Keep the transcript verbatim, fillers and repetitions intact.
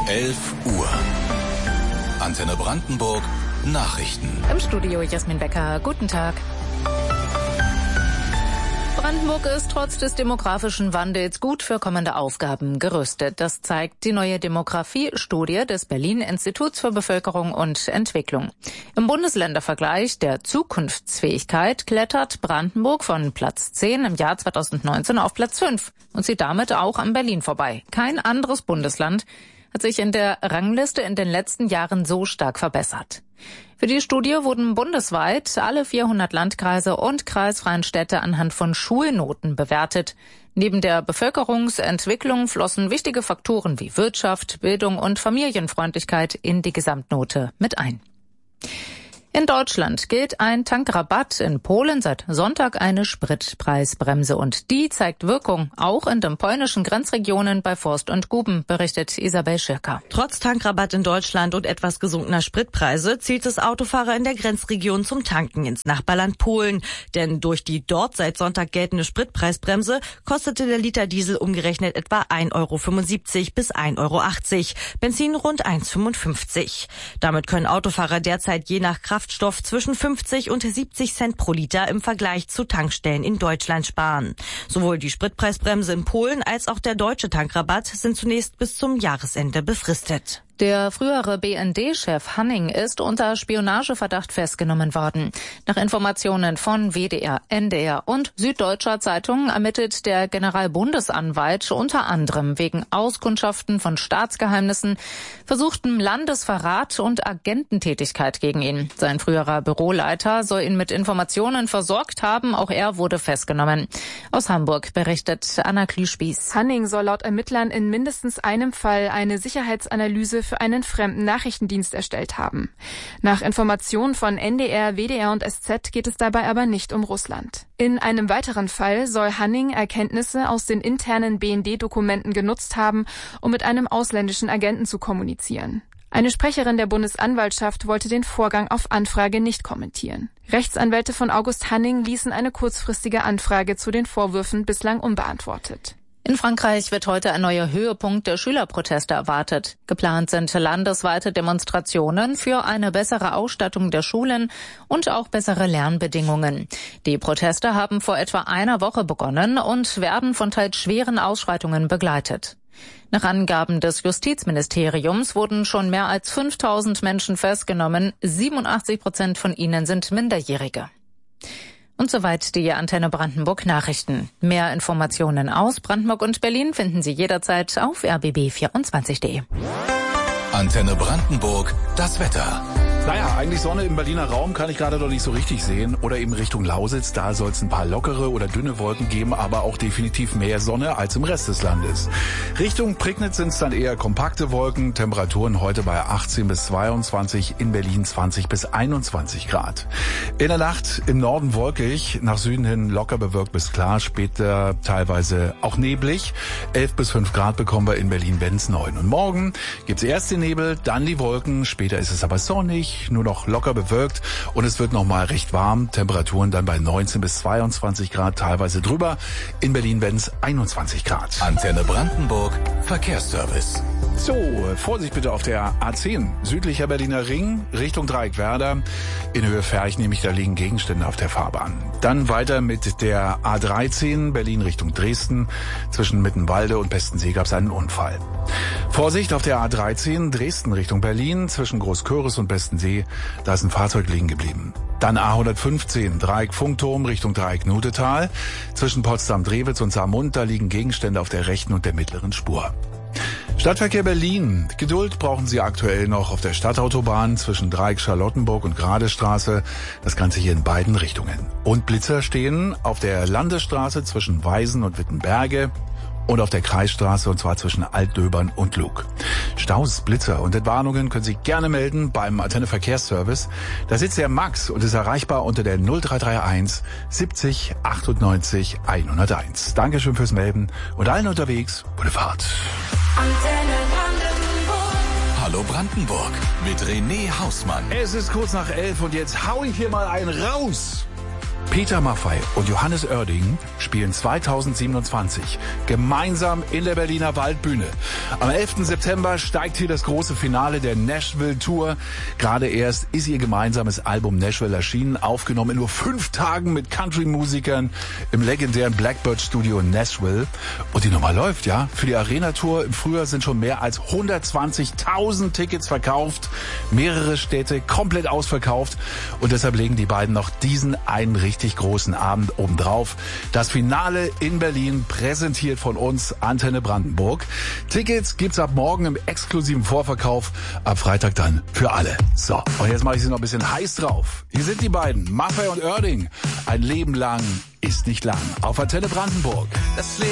elf Uhr. Antenne Brandenburg Nachrichten. Im Studio Jasmin Becker. Guten Tag. Brandenburg ist trotz des demografischen Wandels gut für kommende Aufgaben gerüstet. Das zeigt die neue Demografie-Studie des Berlin-Instituts für Bevölkerung und Entwicklung. Im Bundesländervergleich der Zukunftsfähigkeit klettert Brandenburg von Platz zehn im Jahr zweitausendneunzehn auf Platz fünf und zieht damit auch an Berlin vorbei. Kein anderes Bundesland hat sich in der Rangliste in den letzten Jahren so stark verbessert. Für die Studie wurden bundesweit alle vierhundert Landkreise und kreisfreien Städte anhand von Schulnoten bewertet. Neben der Bevölkerungsentwicklung flossen wichtige Faktoren wie Wirtschaft, Bildung und Familienfreundlichkeit in die Gesamtnote mit ein. In Deutschland gilt ein Tankrabatt, in Polen seit Sonntag eine Spritpreisbremse und die zeigt Wirkung, auch in den polnischen Grenzregionen bei Forst und Guben, berichtet Isabel Schirker. Trotz Tankrabatt in Deutschland und etwas gesunkener Spritpreise zieht es Autofahrer in der Grenzregion zum Tanken ins Nachbarland Polen. Denn durch die dort seit Sonntag geltende Spritpreisbremse kostete der Liter Diesel umgerechnet etwa ein Euro fünfundsiebzig bis ein Euro achtzig, Benzin rund eins Euro fünfundfünfzig. Damit können Autofahrer derzeit je nach Kraftstoff zwischen fünfzig und siebzig Cent pro Liter im Vergleich zu Tankstellen in Deutschland sparen. Sowohl die Spritpreisbremse in Polen als auch der deutsche Tankrabatt sind zunächst bis zum Jahresende befristet. Der frühere B N D-Chef Hanning ist unter Spionageverdacht festgenommen worden. Nach Informationen von W D R, N D R und Süddeutscher Zeitung ermittelt der Generalbundesanwalt unter anderem wegen Auskundschaften von Staatsgeheimnissen, versuchtem Landesverrat und Agententätigkeit gegen ihn. Sein früherer Büroleiter soll ihn mit Informationen versorgt haben. Auch er wurde festgenommen. Aus Hamburg berichtet Anna Klüspieß. Hanning soll laut Ermittlern in mindestens einem Fall eine Sicherheitsanalyse für einen fremden Nachrichtendienst erstellt haben. Nach Informationen von N D R, W D R und S Z geht es dabei aber nicht um Russland. In einem weiteren Fall soll Hanning Erkenntnisse aus den internen B N D-Dokumenten genutzt haben, um mit einem ausländischen Agenten zu kommunizieren. Eine Sprecherin der Bundesanwaltschaft wollte den Vorgang auf Anfrage nicht kommentieren. Rechtsanwälte von August Hanning ließen eine kurzfristige Anfrage zu den Vorwürfen bislang unbeantwortet. In Frankreich wird heute ein neuer Höhepunkt der Schülerproteste erwartet. Geplant sind landesweite Demonstrationen für eine bessere Ausstattung der Schulen und auch bessere Lernbedingungen. Die Proteste haben vor etwa einer Woche begonnen und werden von teils schweren Ausschreitungen begleitet. Nach Angaben des Justizministeriums wurden schon mehr als fünftausend Menschen festgenommen. siebenundachtzig Prozent von ihnen sind Minderjährige. Und soweit die Antenne Brandenburg Nachrichten. Mehr Informationen aus Brandenburg und Berlin finden Sie jederzeit auf r b b vierundzwanzig punkt d e. Antenne Brandenburg, das Wetter. Naja, eigentlich Sonne im Berliner Raum kann ich gerade noch nicht so richtig sehen. Oder eben Richtung Lausitz, da soll es ein paar lockere oder dünne Wolken geben, aber auch definitiv mehr Sonne als im Rest des Landes. Richtung Prignitz sind es dann eher kompakte Wolken. Temperaturen heute bei achtzehn bis zweiundzwanzig, in Berlin zwanzig bis einundzwanzig Grad. In der Nacht im Norden wolkig, nach Süden hin locker bewölkt bis klar, später teilweise auch neblig. elf bis fünf Grad bekommen wir in Berlin, wenn es neun. Und morgen gibt's erst den Nebel, dann die Wolken, später ist es aber sonnig, nur noch locker bewölkt und es wird nochmal recht warm. Temperaturen dann bei neunzehn bis zweiundzwanzig Grad, teilweise drüber. In Berlin werden es einundzwanzig Grad. Antenne Brandenburg, Verkehrsservice. So, Vorsicht bitte auf der A zehn, südlicher Berliner Ring, Richtung Dreieckwerder. In Höhe Ferch nämlich, da liegen Gegenstände auf der Fahrbahn. Dann weiter mit der A dreizehn, Berlin Richtung Dresden. Zwischen Mittenwalde und Pestensee gab es einen Unfall. Vorsicht auf der A dreizehn, Dresden Richtung Berlin, zwischen Großköris und Pestensee, da ist ein Fahrzeug liegen geblieben. Dann A hundertfünfzehn, Dreieck Funkturm Richtung Dreieck Nudetal. Zwischen Potsdam-Drewitz und Saarmund, da liegen Gegenstände auf der rechten und der mittleren Spur. Stadtverkehr Berlin. Geduld brauchen Sie aktuell noch auf der Stadtautobahn zwischen Dreieck Charlottenburg und Gradestraße. Das Ganze hier in beiden Richtungen. Und Blitzer stehen auf der Landesstraße zwischen Weisen und Wittenberge und auf der Kreisstraße, und zwar zwischen Altdöbern und Lug. Staus, Blitzer und Entwarnungen können Sie gerne melden beim Antenne Verkehrsservice. Da sitzt der Max und ist erreichbar unter der null drei drei eins siebzig achtundneunzig hunderteins. Dankeschön fürs Melden und allen unterwegs gute Fahrt. Antenne Brandenburg. Hallo Brandenburg mit René Hausmann. Es ist kurz nach elf und jetzt hau ich hier mal einen raus. Peter Maffay und Johannes Oerding spielen zweitausendsiebenundzwanzig gemeinsam in der Berliner Waldbühne. Am elften September steigt hier das große Finale der Nashville Tour. Gerade erst ist ihr gemeinsames Album Nashville erschienen, aufgenommen in nur fünf Tagen mit Country-Musikern im legendären Blackbird Studio in Nashville. Und die Nummer läuft, ja. Für die Arena-Tour im Frühjahr sind schon mehr als hundertzwanzigtausend Tickets verkauft. Mehrere Städte komplett ausverkauft. Und deshalb legen die beiden noch diesen einen richtig großen Abend obendrauf. Das Finale in Berlin, präsentiert von uns, Antenne Brandenburg. Tickets gibt's ab morgen im exklusiven Vorverkauf, ab Freitag dann für alle. So, und jetzt mache ich sie noch ein bisschen heiß drauf. Hier sind die beiden, Maffay und Oerding. Ein Leben lang ist nicht lang. Auf Antenne Brandenburg. Das